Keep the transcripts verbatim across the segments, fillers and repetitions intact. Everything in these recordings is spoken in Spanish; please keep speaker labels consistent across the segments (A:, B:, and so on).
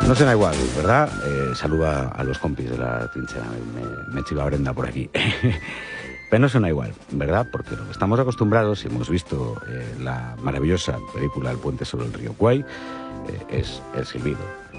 A: No suena igual, ¿verdad? Eh, saluda a los compis de la trinchera, me, me chiva Brenda por aquí. Pero no suena igual, ¿verdad? Porque lo que estamos acostumbrados, y hemos visto eh, la maravillosa película El puente sobre el río Kwai, eh, es el silbido.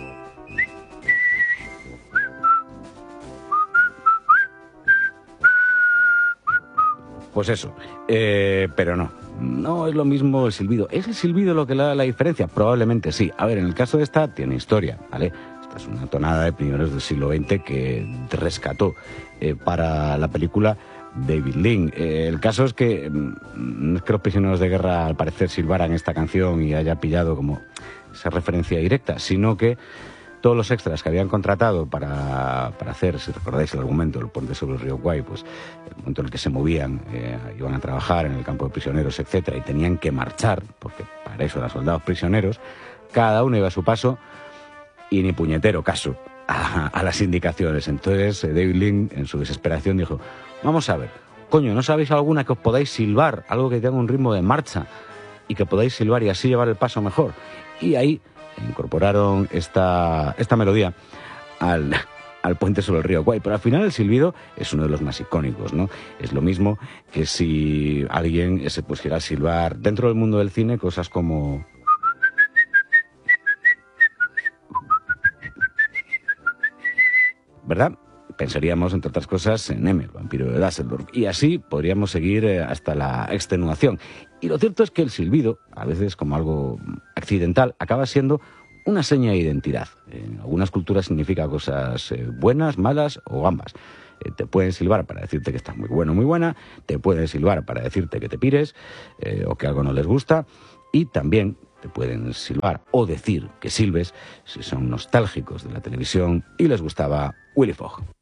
A: Pues eso, eh, pero no, no es lo mismo el silbido. ¿Es el silbido lo que le da la diferencia? Probablemente sí. A ver, en el caso de esta tiene historia, ¿vale? Esta es una tonada de primeros del siglo veinte que rescató eh, para la película David Lean. Eh, el caso es que no es que los prisioneros de guerra al parecer silbaran esta canción y haya pillado como esa referencia directa, sino que todos los extras que habían contratado para, para hacer, si recordáis el argumento, el puente sobre el río Kwai, pues el momento en el que se movían, eh, iban a trabajar en el campo de prisioneros, etcétera, y tenían que marchar, porque para eso eran soldados prisioneros, cada uno iba a su paso y ni puñetero caso a, a las indicaciones. Entonces eh, David Lean, en su desesperación, dijo, vamos a ver, coño, ¿no sabéis alguna que os podáis silbar, algo que tenga un ritmo de marcha y que podáis silbar y así llevar el paso mejor? Y ahí incorporaron esta, esta melodía al, al puente sobre el río Kwai, pero al final el silbido es uno de los más icónicos, ¿no? Es lo mismo que si alguien se pusiera a silbar dentro del mundo del cine cosas como... ¿verdad? Pensaríamos, entre otras cosas, en M, el vampiro de Dusseldorf. Y así podríamos seguir eh, hasta la extenuación. Y lo cierto es que el silbido, a veces como algo accidental, acaba siendo una seña de identidad. En algunas culturas significa cosas eh, buenas, malas o ambas. Eh, te pueden silbar para decirte que estás muy bueno, muy buena. Te pueden silbar para decirte que te pires eh, o que algo no les gusta. Y también te pueden silbar o decir que silbes si son nostálgicos de la televisión y les gustaba Willy Fogg.